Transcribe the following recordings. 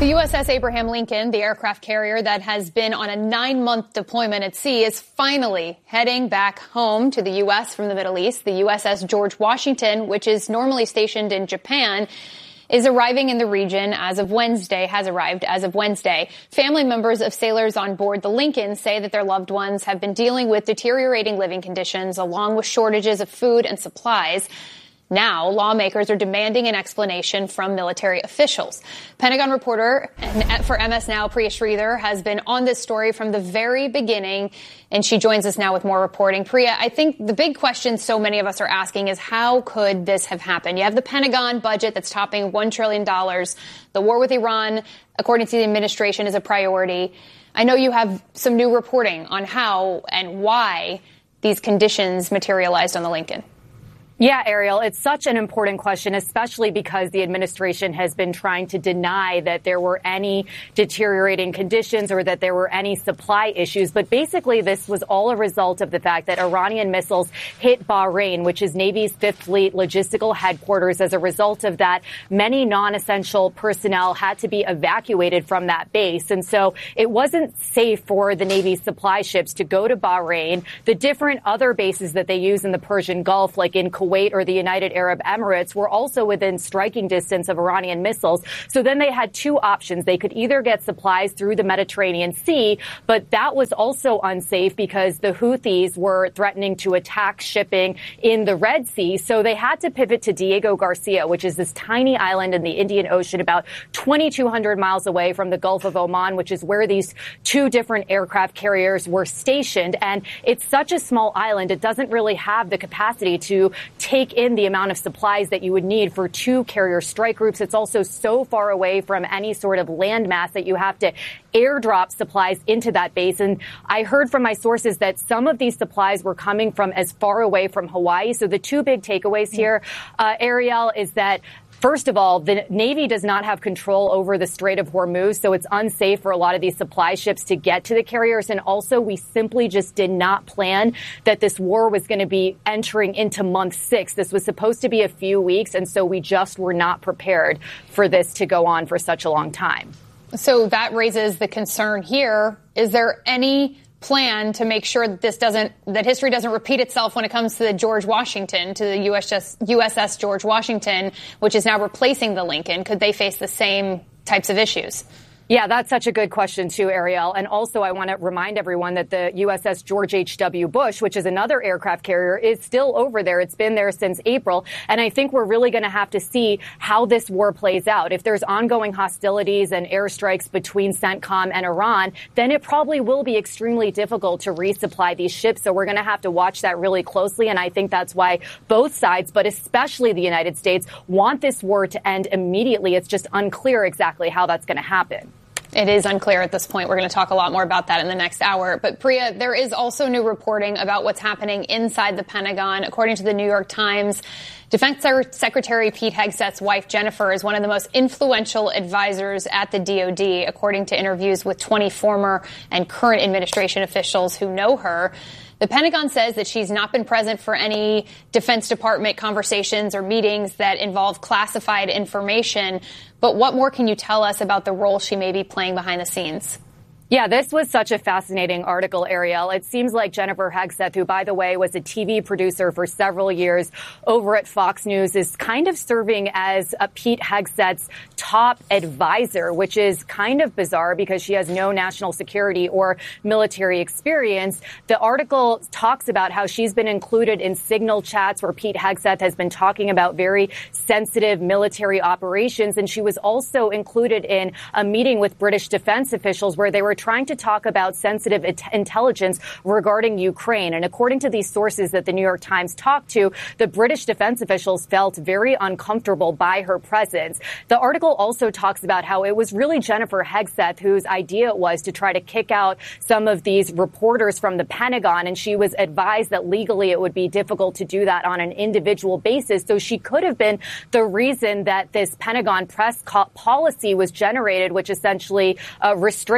The USS Abraham Lincoln, the aircraft carrier that has been on a 9-month deployment at sea, is finally heading back home to the U.S. from the Middle East. The USS George Washington, which is normally stationed in Japan, is arriving in the region has arrived as of Wednesday. Family members of sailors on board the Lincoln say that their loved ones have been dealing with deteriorating living conditions along with shortages of food and supplies. Now, lawmakers are demanding an explanation from military officials. Pentagon reporter for MS Now, Priya Sridhar, has been on this story from the very beginning, and she joins us now with more reporting. Priya, I think the big question so many of us are asking is how could this have happened? You have the Pentagon budget that's topping $1 trillion. The war with Iran, according to the administration, is a priority. I know you have some new reporting on how and why these conditions materialized on the Lincoln. Yeah, Ariel, it's such an important question, especially because the administration has been trying to deny that there were any deteriorating conditions or that there were any supply issues. But basically, this was all a result of the fact that Iranian missiles hit Bahrain, which is Navy's Fifth Fleet logistical headquarters. As a result of that, many non-essential personnel had to be evacuated from that base. And so it wasn't safe for the Navy's supply ships to go to Bahrain. The different other bases that they use in the Persian Gulf, like in Kuwait or the United Arab Emirates, were also within striking distance of Iranian missiles. So then they had two options. They could either get supplies through the Mediterranean Sea, but that was also unsafe because the Houthis were threatening to attack shipping in the Red Sea. So they had to pivot to Diego Garcia, which is this tiny island in the Indian Ocean about 2,200 miles away from the Gulf of Oman, which is where these two different aircraft carriers were stationed. And it's such a small island, it doesn't really have the capacity to take in the amount of supplies that you would need for two carrier strike groups. It's also so far away from any sort of landmass that you have to airdrop supplies into that base. And I heard from my sources that some of these supplies were coming from as far away from Hawaii. So the two big takeaways here, Ariel, is that first of all, the Navy does not have control over the Strait of Hormuz, so it's unsafe for a lot of these supply ships to get to the carriers. And also, we simply just did not plan that this war was going to be entering into month 6. This was supposed to be a few weeks, and so we just were not prepared for this to go on for such a long time. So that raises the concern here. Is there any plan to make sure that history doesn't repeat itself when it comes to the George Washington, to the USS George Washington, which is now replacing the Lincoln? Could they face the same types of issues? Yeah, that's such a good question, too, Ariel. And also, I want to remind everyone that the USS George H.W. Bush, which is another aircraft carrier, is still over there. It's been there since April. And I think we're really going to have to see how this war plays out. If there's ongoing hostilities and airstrikes between CENTCOM and Iran, then it probably will be extremely difficult to resupply these ships. So we're going to have to watch that really closely. And I think that's why both sides, but especially the United States, want this war to end immediately. It's just unclear exactly how that's going to happen. It is unclear at this point. We're going to talk a lot more about that in the next hour. But Priya, there is also new reporting about what's happening inside the Pentagon. According to the New York Times, Defense Secretary Pete Hegseth's wife, Jennifer, is one of the most influential advisors at the DoD, according to interviews with 20 former and current administration officials who know her. The Pentagon says that she's not been present for any Defense Department conversations or meetings that involve classified information. But what more can you tell us about the role she may be playing behind the scenes? Yeah, this was such a fascinating article, Ariel. It seems like Jennifer Hegseth, who, by the way, was a TV producer for several years over at Fox News, is kind of serving as Pete Hegseth's top advisor, which is kind of bizarre because she has no national security or military experience. The article talks about how she's been included in signal chats where Pete Hegseth has been talking about very sensitive military operations. And she was also included in a meeting with British defense officials where they were trying to talk about sensitive intelligence regarding Ukraine. And according to these sources that the New York Times talked to, the British defense officials felt very uncomfortable by her presence. The article also talks about how it was really Jennifer Hegseth whose idea it was to try to kick out some of these reporters from the Pentagon. And she was advised that legally it would be difficult to do that on an individual basis. So she could have been the reason that this Pentagon press policy was generated, which essentially restricted every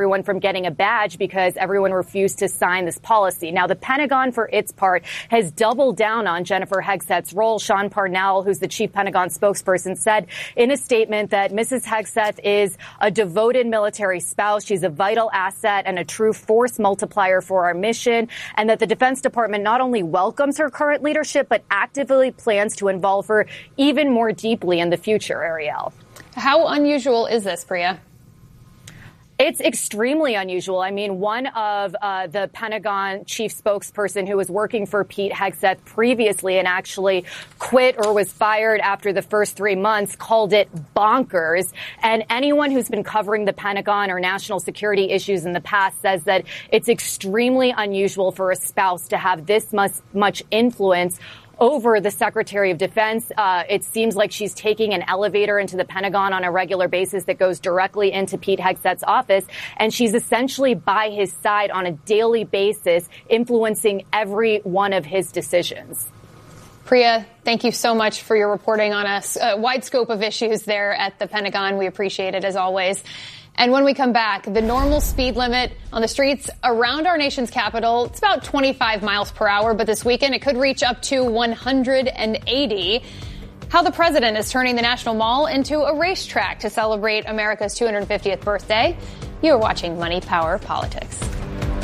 everyone from getting a badge because everyone refused to sign this policy. Now, the Pentagon, for its part, has doubled down on Jennifer Hegseth's role. Sean Parnell, who's the chief Pentagon spokesperson, said in a statement that Mrs. Hegseth is a devoted military spouse. She's a vital asset and a true force multiplier for our mission, and that the Defense Department not only welcomes her current leadership, but actively plans to involve her even more deeply in the future, Ariel. How unusual is this, Priya? It's extremely unusual. I mean, one of the Pentagon chief spokesperson who was working for Pete Hegseth previously and actually quit or was fired after the first 3 months called it bonkers. And anyone who's been covering the Pentagon or national security issues in the past says that it's extremely unusual for a spouse to have this much influence over the Secretary of Defense. It seems like she's taking an elevator into the Pentagon on a regular basis that goes directly into Pete Hegseth's office, and she's essentially by his side on a daily basis, influencing every one of his decisions. Priya, thank you so much for your reporting on a wide scope of issues there at the Pentagon. We appreciate it, as always. And when we come back, the normal speed limit on the streets around our nation's capital, it's about 25 miles per hour, but this weekend it could reach up to 180. How the president is turning the National Mall into a racetrack to celebrate America's 250th birthday. You are watching Money, Power, Politics.